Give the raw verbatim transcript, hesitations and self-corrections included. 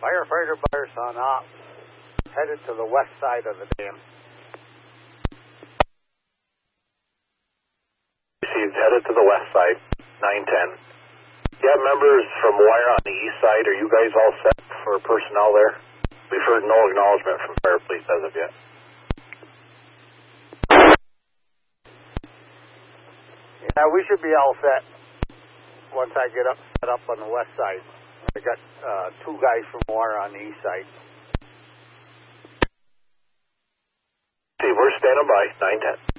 Firefighter Byerson off, headed to the west side of the dam. He's headed to the west side, nine ten. Yeah, members from Wire on the east side, are you guys all set for personnel there? We've heard no acknowledgement from Fire Police as of yet. Yeah, we should be all set once I get up set up on the west side. I got uh, two guys from Wire on the east side. See, we're standing by, nine ten.